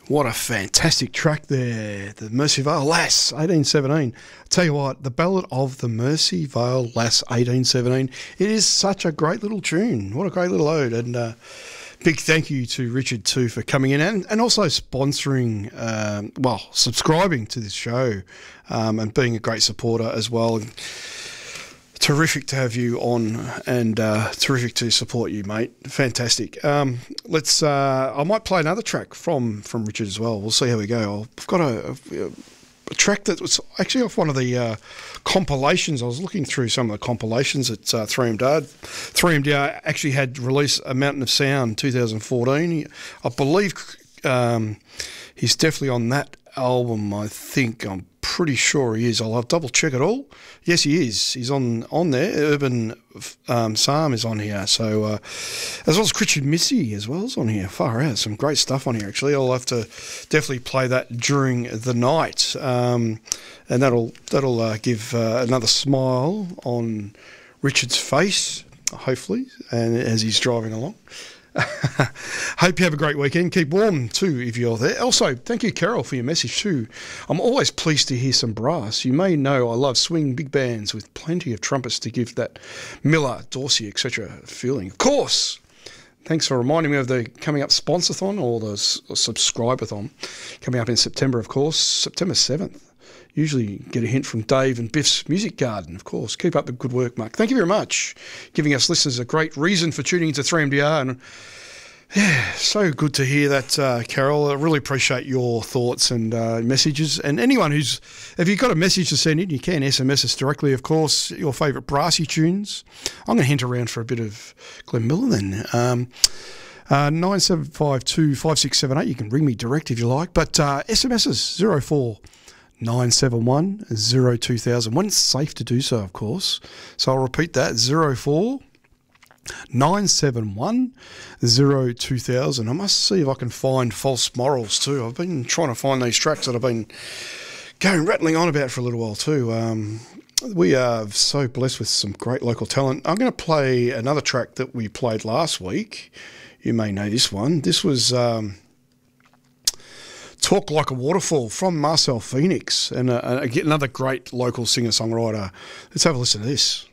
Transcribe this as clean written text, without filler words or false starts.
What a fantastic track there. The Merseyvale Lass, 1817. Tell you what, the Ballad of the Merseyvale Lass, 1817. It is such a great little tune. What a great little ode. And big thank you to Richard too for coming in and also sponsoring, subscribing to this show and being a great supporter as well. Terrific to have you on and terrific to support you, mate. Fantastic. I might play another track from Richard as well. We'll see how we go. I've got a track that was actually off one of the compilations. I was looking through some of the compilations at 3MDR. 3MDR actually had released A Mountain of Sound 2014. I believe he's definitely on that album, I think. I'm pretty sure he is. I'll double check it all. Yes, he is. He's on there. Urban Psalm is on here. So, as well as Richard Missy as well is on here. Far out. Some great stuff on here, actually. I'll have to definitely play that during the night. And that'll give another smile on Richard's face, hopefully, and as he's driving along. Hope you have a great weekend. Keep warm too if you're there. Also, thank you, Carol, for your message too. I'm always pleased to hear some brass. You may know I love swing big bands with plenty of trumpets to give that Miller, Dorsey, etc. feeling. Of course. Thanks for reminding me of the coming up Sponsorthon or the Subscribathon coming up in September, of course, September 7th. Usually get a hint from Dave and Biff's Music Garden, of course. Keep up the good work, Mark. Thank you very much. Giving us listeners a great reason for tuning into 3MDR. And yeah, so good to hear that, Carol. I really appreciate your thoughts and messages. And anyone if you've got a message to send in, you can SMS us directly, of course, your favourite brassy tunes. I'm going to hint around for a bit of Glenn Miller then. 9752 5678. You can ring me direct if you like. But SMS's 04-971 02000. When it's safe to do so, of course. So I'll repeat that, 04-971 02000. I must see if I can find False Morals too. I've been trying to find these tracks that I've been rattling on about for a little while too. We are so blessed with some great local talent. I'm going to play another track that we played last week. You may know this one. This was Talk Like a Waterfall from Marcel Phoenix and again, another great local singer-songwriter. Let's have a listen to this.